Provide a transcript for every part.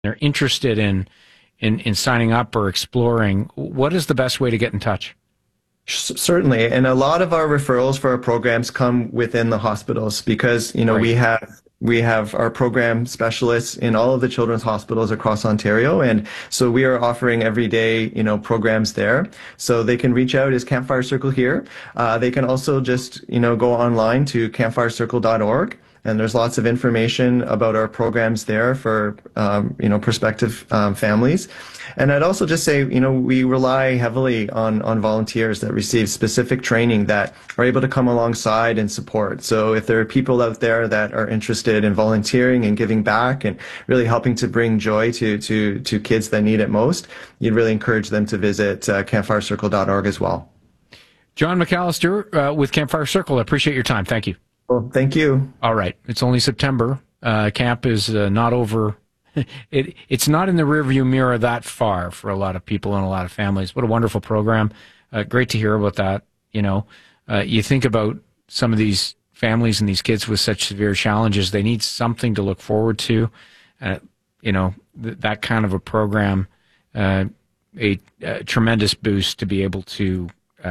they're interested in signing up or exploring, what is the best way to get in touch? Certainly. And a lot of our referrals for our programs come within the hospitals because, right. we have our program specialists in all of the children's hospitals across Ontario. And so we are offering every day, programs there. So they can reach out as Campfire Circle here. They can also just, go online to campfirecircle.org. And there's lots of information about our programs there for, prospective families. And I'd also just say, we rely heavily on volunteers that receive specific training that are able to come alongside and support. So if there are people out there that are interested in volunteering and giving back and really helping to bring joy to kids that need it most, you'd really encourage them to visit campfirecircle.org as well. John McAllister with Campfire Circle. I appreciate your time. Thank you. Well, thank you. All right. It's only September. Camp is not over. It's not in the rearview mirror that far for a lot of people and a lot of families. What a wonderful program. Great to hear about that. You think about some of these families and these kids with such severe challenges, they need something to look forward to. That kind of a program, a tremendous boost to be able to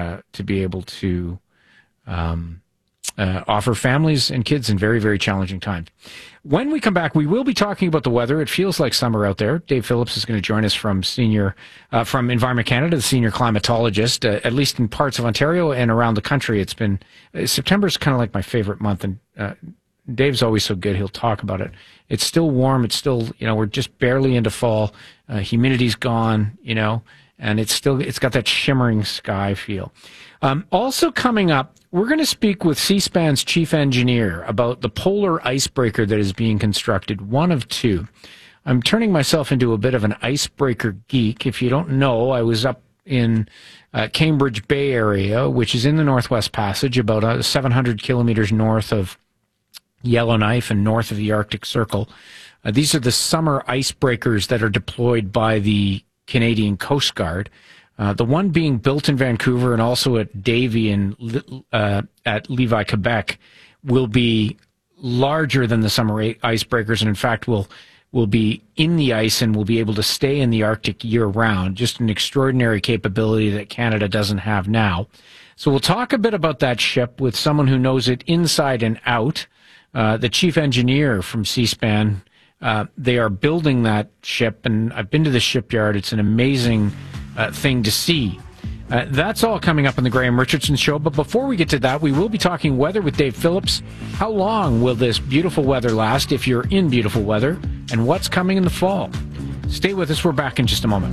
offer families and kids in very, very challenging times. When we come back, we will be talking about the weather. It feels like summer out there. Dave Phillips is going to join us from Environment Canada, the senior climatologist, at least in parts of Ontario and around the country. September's kind of like my favorite month, and Dave's always so good. He'll talk about it. It's still warm. It's still, we're just barely into fall. Humidity's gone, and it's got that shimmering sky feel. Also coming up, we're going to speak with C-SPAN's chief engineer about the polar icebreaker that is being constructed, one of two. I'm turning myself into a bit of an icebreaker geek. If you don't know, I was up in Cambridge Bay area, which is in the Northwest Passage, about 700 kilometers north of Yellowknife and north of the Arctic Circle. These are the summer icebreakers that are deployed by the Canadian Coast Guard. The one being built in Vancouver and also at Davie at Levi, Quebec, will be larger than the summer icebreakers, and in fact will be in the ice and will be able to stay in the Arctic year-round. Just an extraordinary capability that Canada doesn't have now. So we'll talk a bit about that ship with someone who knows it inside and out, the chief engineer from C-SPAN. They are building that ship, and I've been to the shipyard. It's an amazing thing to see. That's all coming up on the Graham Richardson Show. But before we get to that, we will be talking weather with Dave Phillips. How long will this beautiful weather last if you're in beautiful weather? And what's coming in the fall? Stay with us. We're back in just a moment.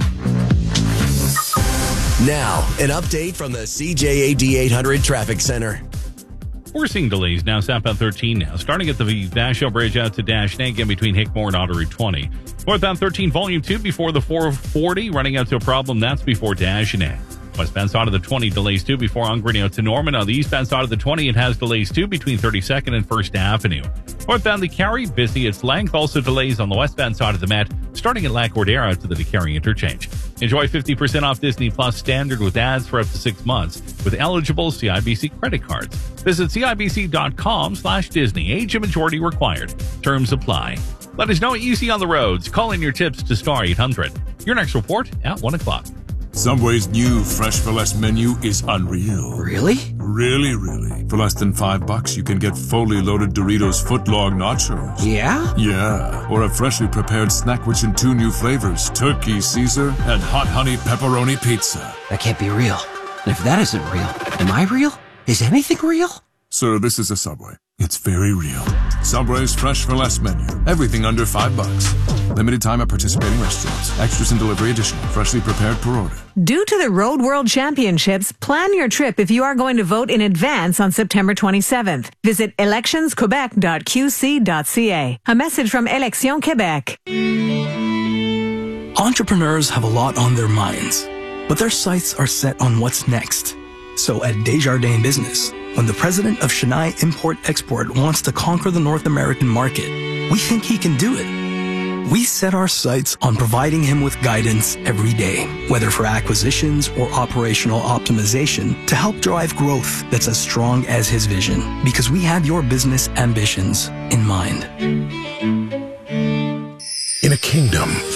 Now, an update from the CJAD 800 Traffic Center. We're seeing delays now, southbound 13 now, starting at the Vashel Bridge out to Dash-Nay, again between Hickmore and Otter Route 20. Northbound 13, Volume 2 before the 440, running out to a problem, that's before Dash-Nay. Westbound side of the 20, delays too before Ungren out to Norman. On the eastbound side of the 20, it has delays too between 32nd and 1st Avenue. Northbound the Carry, busy its length, also delays on the westbound side of the Met, starting at Lac-Ordere out to the Carry interchange. Enjoy 50% off Disney Plus Standard with ads for up to 6 months with eligible CIBC credit cards. Visit CIBC.com/Disney. Age and majority required. Terms apply. Let us know what you see on the roads. Call in your tips to Star 800. Your next report at 1 o'clock. Subway's new Fresh for Less menu is unreal. Really? Really. For less than $5, you can get fully loaded Doritos footlong nachos. Yeah? Yeah. Or a freshly prepared snack rich in 2 new flavors, Turkey Caesar and Hot Honey Pepperoni Pizza. That can't be real. And if that isn't real, am I real? Is anything real? Sir, this is a Subway. It's very real. Subway's Fresh for Less menu. Everything under $5. Limited time at participating restaurants. Extras and delivery additional. Freshly prepared per order. Due to the Road World Championships, plan your trip if you are going to vote in advance on September 27th. Visit electionsquebec.qc.ca. A message from Élections Québec. Entrepreneurs have a lot on their minds, but their sights are set on what's next. So at Desjardins Business, when the president of Chennai Import-Export wants to conquer the North American market, we think he can do it. We set our sights on providing him with guidance every day, whether for acquisitions or operational optimization, to help drive growth that's as strong as his vision, because we have your business ambitions in mind. in a kingdom